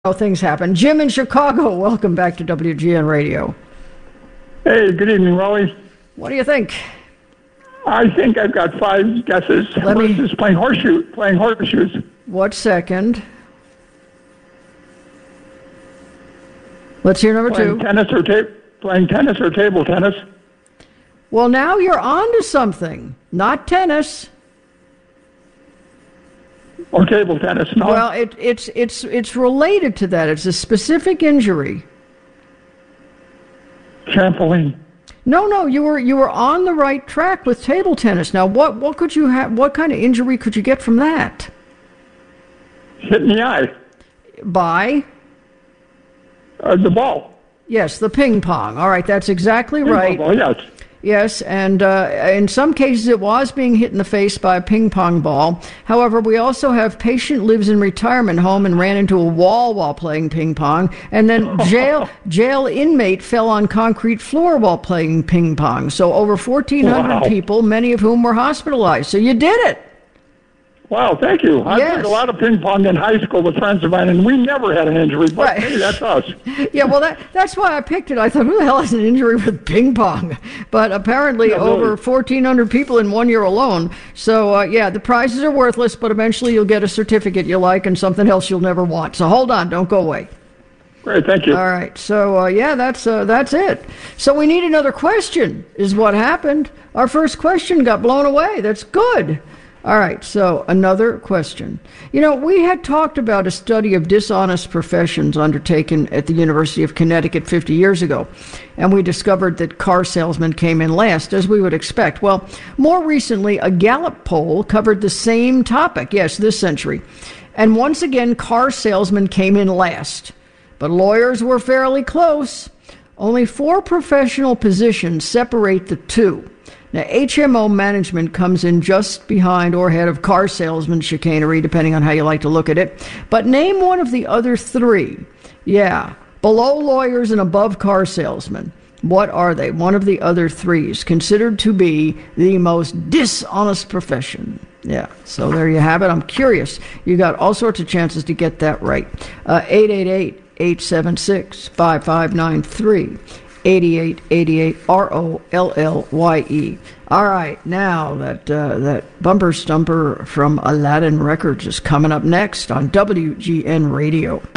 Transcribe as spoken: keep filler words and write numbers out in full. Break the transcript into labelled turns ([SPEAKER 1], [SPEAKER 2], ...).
[SPEAKER 1] How things happen. Jim in Chicago, welcome back to W G N Radio.
[SPEAKER 2] Hey, good evening, Raleigh.
[SPEAKER 1] What do you think?
[SPEAKER 2] I think I've got five guesses.
[SPEAKER 1] Let
[SPEAKER 2] First
[SPEAKER 1] me...
[SPEAKER 2] is playing horseshoe, playing horseshoes.
[SPEAKER 1] What second? Let's hear number
[SPEAKER 2] playing
[SPEAKER 1] two.
[SPEAKER 2] Tennis or ta- playing tennis or table tennis.
[SPEAKER 1] Well, now you're on to something. Not tennis.
[SPEAKER 2] Or table tennis, no?
[SPEAKER 1] Well, it, it's it's it's related to that. It's a specific injury.
[SPEAKER 2] Trampoline.
[SPEAKER 1] No, no, you were you were on the right track with table tennis. Now, what what could you have? What kind of injury could you get from that?
[SPEAKER 2] Hit in the eye.
[SPEAKER 1] By?
[SPEAKER 2] Uh, the ball.
[SPEAKER 1] Yes, the ping pong. All right, that's exactly
[SPEAKER 2] Ping
[SPEAKER 1] right.
[SPEAKER 2] Ball, yes.
[SPEAKER 1] Yes, and uh, in some cases it was being hit in the face by a ping pong ball. However, we also have patient lives in retirement home and ran into a wall while playing ping pong, and then jail jail inmate fell on concrete floor while playing ping pong. So over fourteen hundred
[SPEAKER 2] Wow.
[SPEAKER 1] people, many of whom were hospitalized. So you did it.
[SPEAKER 2] Wow, thank you. I
[SPEAKER 1] Yes.
[SPEAKER 2] played a lot of ping pong in high school with friends of mine, and we never had an injury. But
[SPEAKER 1] Right.
[SPEAKER 2] hey, that's us.
[SPEAKER 1] Yeah, well, that that's why I picked it. I thought, who the hell has an injury with ping pong? But apparently
[SPEAKER 2] Yeah, really.
[SPEAKER 1] over fourteen hundred people in one year alone. So, uh, yeah, the prizes are worthless, but eventually you'll get a certificate you like and something else you'll never want. So hold on, don't go away.
[SPEAKER 2] Great, thank you.
[SPEAKER 1] All right, so, uh, yeah, that's uh, that's it. So we need another question is what happened. Our first question got blown away. That's good. All right, so another question. You know, we had talked about a study of dishonest professions undertaken at the University of Connecticut fifty years ago, and we discovered that car salesmen came in last, as we would expect. Well, more recently, a Gallup poll covered the same topic, yes, this century, and once again, car salesmen came in last, but lawyers were fairly close. Only four professional positions separate the two. Now, H M O management comes in just behind or ahead of car salesman chicanery, depending on how you like to look at it. But name one of the other three. Yeah, below lawyers and above car salesmen. What are they? One of the other three is considered to be the most dishonest profession. Yeah, so there you have it. I'm curious. You got all sorts of chances to get that right. Uh, eight eight eight, eight seven six, five five nine three. eighty-eight eighty-eight, R O L L Y E. All right, now that uh, that bumper stumper from Aladdin Records is coming up next on W G N Radio.